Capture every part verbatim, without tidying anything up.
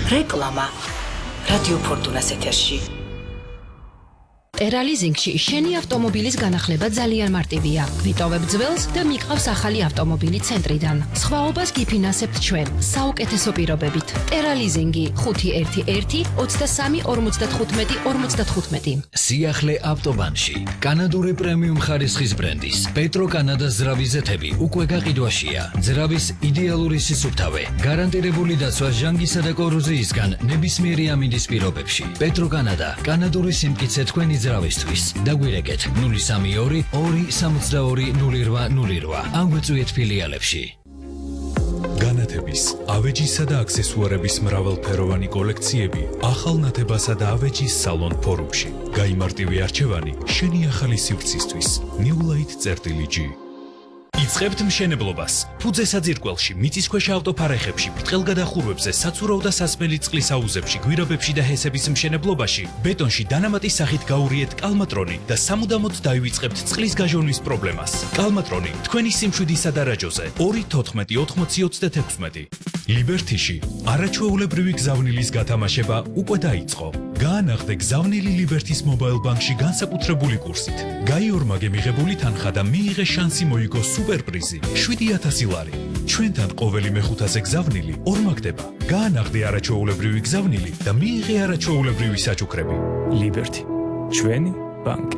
რეკლამა რადიო ფორტუნას ეთერში. ტერალიზინგში შენი ავტომობილის განახლება ძალიან მარტივია. გვიტოვებ ძველს და მიყავს ახალი ავტომობილი ცენტრიდან. სხვაობას გიფინანსებთ ჩვენ საუკეთესო პირობებით. ტერალიზინგი ხუთი ერთი ერთი ოცდასამი ორმოცდათხუთმეტი ორმოცდათხუთმეტი. სიახლე ავტობანში. კანადური პრემიუმ ხარისხის ბრენდის პეტრო კანადას ძრავის ზეთები უკვე გაყიდვაშია. ძრავის იდეალური სისუფთავე, გარანტირებული დაცვა ჟანგისა და კოროზიისგან ნებისმიერი ამინდის პირობებში. პეტრო კანადა, კანადური სიმტკიცე თქვენი ძრავისთვის. დაგვირეკეთ ნული სამი ორი ორი სამოცდაორი ნული რვა ნული რვა. ან გვეწვიეთ ფილიალებში. განათების, ავეჯისა და აქსესუარების მრავალფეროვანი კოლექციები ახალ ნათებასა და ავეჯის სალონ ფორუმში. გაიმარტივე არჩევანი შენი ახალი სივრცისთვის. New Light წერტილი G. იწყებთ მშენებლობას. ფუძე საძირკველში, მიწისქვეშა ავტოფარეხებში, ბრტყელგადახურვებზე, საცურაო და სასმელი წყლის აუზებში, გვირაბებში და ჰესების მშენებლობაში, ბეტონში დანამატის სახით გაურიეთ კალმატრონი და სამუდამოდ დაივიწყებთ წყლის გაჟონვის პრობლემას. კალმატრონი თქვენი სიმშვიდისა და რაჯოზე ორი თოთხმეტი ოთხმოცი ოცდათექვსმეტი. ლიბერთიში არაჩვეულებრივი გზავნილის გათამაშება უკვე დაიწყო. გაანაღდე გზავნილი ლიბერთის მობაილ ბანკში განსაკუთრებული კურსით. გაიორმაგე მიღებული თანხა და მიიღე შანსი მოიგო სუპერპრიზი შვიდი ათასი ლარი. ჩვენთან ყოველი მეხუთაზე გზავნილი ორმაგდება. გაანაღდე არაჩვეულებრივი გზავნილი და მიიღე არაჩვეულებრივი საჩუქრები. ლიბერთი, ჩვენი ბანკი.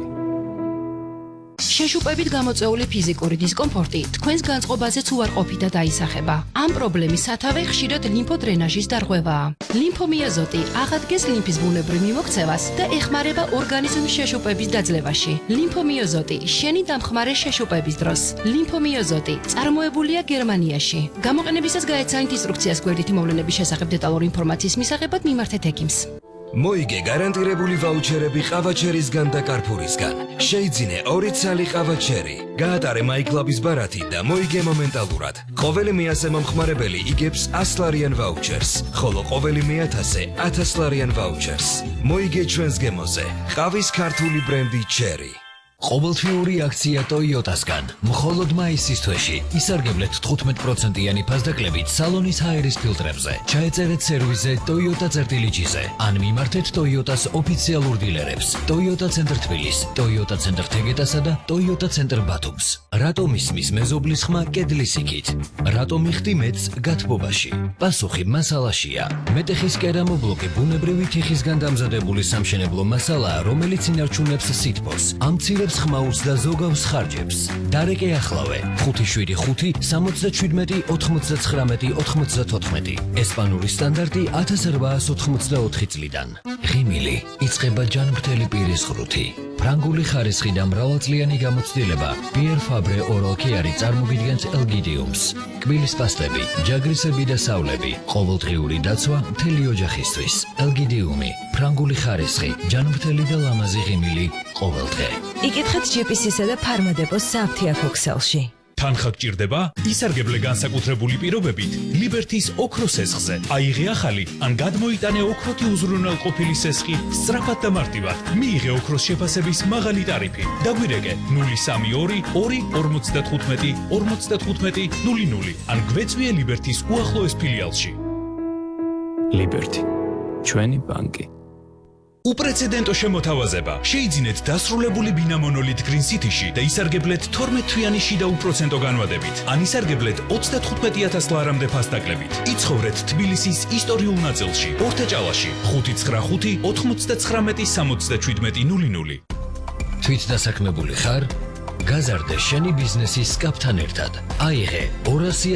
შეშუპებით გამოწვეული ფიზიკური დისკომფორტი თქვენს განწყობაზეც უარყოფით და დაისახება. ამ პრობლემის სათავე ხშირად ლიმფოდრენაჟის დარღვევაა. ლიმფომიოზოტი აღადგენს ლიმფის ბუნებრივ მიმოქცევას და ეხმარება ორგანიზმის შეშუპების დაძლევაში. ლიმფომიოზოტი შენი დამხმარე შეშუპების დროს. ლიმფომიოზოტი წარმოებულია გერმანიაში. გამოყენებისას გაეცანით ინსტრუქციას გვერდითი მოვლენების შესახებ დეტალური ინფორმაციის მისაღებად მიმართეთ ექიმს. მოიგე გარანტირებული ვაუჩერები ყავაჩერისგან და კარფურისგან. შეიძინე ორი ცალი ყავაჩერი. გაატარე მაიკლაბის ბარათი და მოიგე მომენტალურად. ყოველი მეათე მომხმარებელი იგებს ასლარიან ვაუჩერს, ხოლო ყოველი მეათასე ათასლარიან ვაუჩერს. მოიგე ჩვენს გემოზე. ყავის ქართული ბრენდი ჩერი. ყოველთვიური აქცია ტოიოტასგან. მხოლოდ მაისის თვეში ისარგებლეთ თხუთმეტ პროცენტიანი ფასდაკლებით სალონის ჰაერის ფილტრებზე. ჩაეწერეთ სერვისზე ტოიოტა წერტილი G-ზე. ან მიმართეთ ტოიოტას ოფიციალურ დილერებს. ტოიოტა ცენტრ თბილის, ტოიოტა ცენტრ თეგეტასა და ტოიოტა ცენტრ ბათუმს. რატომ ისმის მეზობლის ხმა კედლის იქით? რატომ იხდი მეც გათბობაში? პასუხი მასალაშია. მეტეხის კერამობლოკი ბუნებრივი თიხისგან დამზადებული სამშენებლო მასალაა, რომელიც ინარჩუნებს სითბოს. ამცირებს ხმაურს და ზოგავს ხარჯებს. დარეკე ახლავე ხუთი შვიდი ხუთი სამოცდაშვიდმეტი ოთხმოცდაცხრამეტი ოთხმოცდათოთხმეტი. ესპანური სტანდარტი ათას რვაას ოთხმოცდაოთხი წლიდან. ღიმილი იწყება ჯანმრთელი პირის ღრუთი. ფრანგული ხარისხი და მრავალწლიანი გამოცდილება Pierre Fabre Oral Care წარმოგიდგენთ ელგიდიუმს. კბილის პასტები, ჯაგრისები და სავლები, ყოველდღიური დაცვა მთელი ოჯახისთვის. ელგიდიუმი, ფრანგული ხარისხი, ჯანმრთელი და ლამაზი ღიმილი ყოველდღე. იკითხეთ ჯი პი სი-სა და ფარმადეპოს სააფთიაქო ქსელში. თანხა გჭირდება? ისარგებლე განსაკუთრებული პირობებით ლიბერთის ოქროს სესხზე. აიღე ახალი ან გადმოიტანე ოქროთი უზრუნველყოფილი სესხი სწრაფად და მარტივად. მიიღე ოქროს შეფასების მაღალი ტარიფი. დაგვირეკე ნული სამი ორი ორი ორმოცდათხუთმეტი ორმოცდათხუთმეტი ნული ნული ან გვეწვიე ლიბერთის უახლოეს ფილიალში. ლიბერთი, ჩვენი ბანკი. უპრეცედენტო შემოთავაზება. შეიძინეთ დასრულებული ბინა მონოლით Green City-ში და ისარგებლეთ თორმეტ თვიანი შიდა უპროცენტო განვადებით. ან ისარგებლეთ ოცდათხუთმეტი ათას ლარამდე ფასდაკლებით. იცხოვრეთ თბილისის ისტორიულ ნაწილში, ორთაჭალაში, ხუთი ცხრა ხუთი ოთხმოცდაცხრამეტი სამოცდაშვიდმეტი ნული ნული. თვითდასაქმებული ხარ? გაზარდე შენი ბიზნესის სკაფთან ერთად. აიღე ორასი